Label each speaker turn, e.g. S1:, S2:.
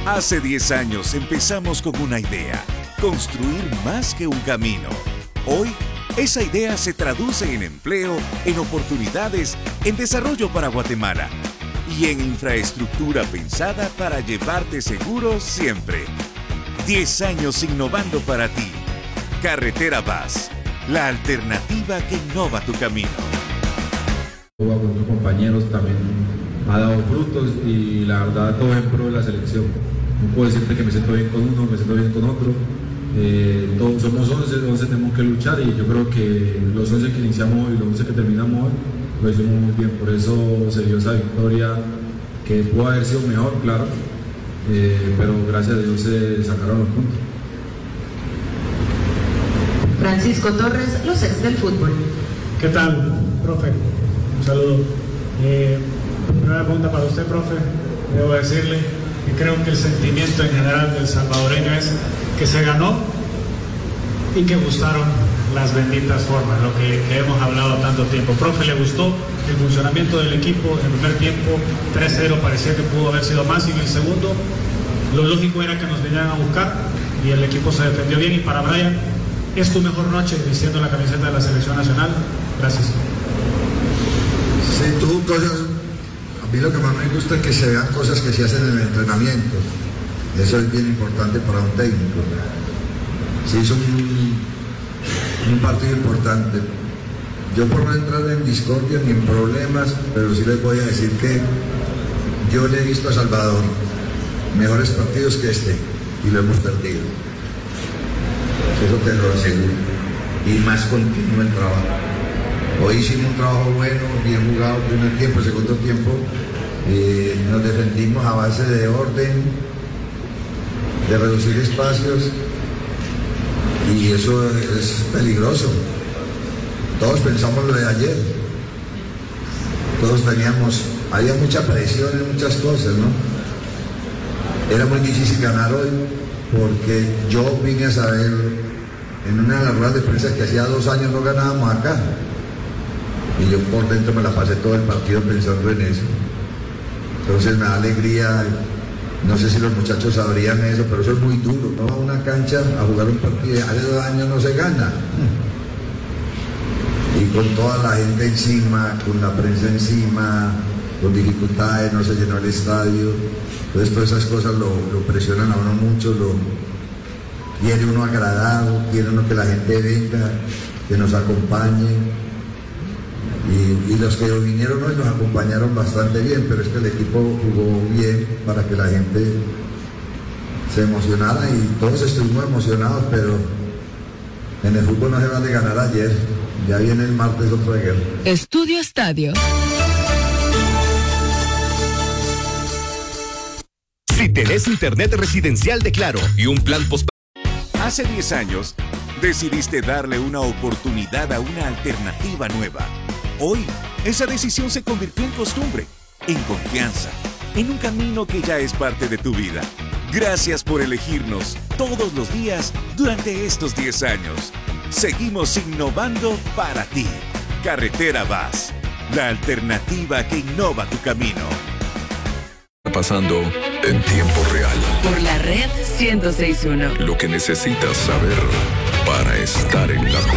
S1: Hace 10 años empezamos con una idea, construir más que un camino. Hoy, esa idea se traduce en empleo, en oportunidades, en desarrollo para Guatemala y en infraestructura pensada para llevarte seguro siempre. 10 años innovando para ti. Carretera VAS, la alternativa que innova tu camino.
S2: Con tus compañeros también ha dado frutos y la verdad todo en pro de la selección. No puedo decirte que me siento bien con uno, me siento bien con otro. Todos somos 11 tenemos que luchar y yo creo que los 11 que iniciamos hoy y los 11 que terminamos hoy lo hicimos muy bien. Por eso se dio esa victoria que pudo haber sido mejor, claro, pero gracias a Dios se sacaron los puntos.
S3: Francisco Torres, los ex del fútbol.
S4: ¿Qué tal, profe? Un saludo. Primera pregunta para usted, profe. Debo decirle que creo que el sentimiento en general del salvadoreño es que se ganó y que gustaron las benditas formas, lo que hemos hablado tanto tiempo. Profe, ¿le gustó el funcionamiento del equipo? En el primer tiempo 3-0 parecía que pudo haber sido más y en el segundo lo lógico era que nos vinieran a buscar y el equipo se defendió bien. Y para Brian, ¿es tu mejor noche vistiendo la camiseta de la selección nacional? Gracias.
S5: Sí, tuvo cosas. A mí lo que más me gusta es que se vean cosas que se hacen en el entrenamiento. Eso es bien importante para un técnico. Se hizo un partido importante. Yo por no entrar en discordia ni en problemas, pero sí les voy a decir que yo le he visto a Salvador mejores partidos que este y lo hemos perdido. Eso te lo aseguro. Y más continuo el trabajo. Hoy hicimos un trabajo bueno, bien jugado, primer tiempo, segundo tiempo. Nos defendimos a base de orden, de reducir espacios, y eso es peligroso. Todos pensamos lo de ayer. Todos había mucha presión en muchas cosas, ¿no? Era muy difícil ganar hoy, porque yo vine a saber en una de las ruedas de prensa que hacía 2 años no ganábamos acá. Y yo por dentro me la pasé todo el partido pensando en eso. Entonces me da alegría, no sé si los muchachos sabrían eso, pero eso es muy duro, ¿no? A una cancha a jugar un partido, hace 2 años no se gana. Y con toda la gente encima, con la prensa encima, con dificultades, no se llenó el estadio. Entonces todas esas cosas lo presionan a uno mucho, quiere uno agradar, quiere uno que la gente venga, que nos acompañe. Y los que vinieron hoy nos acompañaron bastante bien, pero es que el equipo jugó bien para que la gente se emocionara y todos estuvimos emocionados, pero en el fútbol no se va de ganar ayer, ya viene el martes otra guerra.
S6: Estudio Estadio.
S7: Si tenés internet residencial de Claro y un plan post.
S1: Hace 10 años, decidiste darle una oportunidad a una alternativa nueva. Hoy, esa decisión se convirtió en costumbre, en confianza, en un camino que ya es parte de tu vida. Gracias por elegirnos todos los días durante estos 10 años. Seguimos innovando para ti. Carretera VAS, la alternativa que innova tu camino.
S8: Pasando en tiempo real.
S6: Por la red 106.1.
S8: Lo que necesitas saber para estar en la